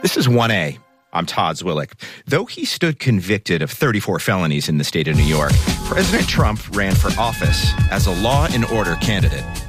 This is 1A. I'm Todd Zwillich. Though he stood convicted of 34 felonies in the state of New York, President Trump ran for office as a law and order candidate.